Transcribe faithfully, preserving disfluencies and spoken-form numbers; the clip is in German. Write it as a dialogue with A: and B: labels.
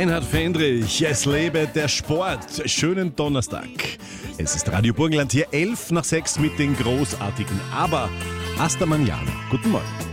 A: Reinhard Fendrich, es lebe der Sport. Schönen Donnerstag. Es ist Radio Burgenland hier, elf nach sechs mit den großartigen Aber Hasta mañana. Guten Morgen.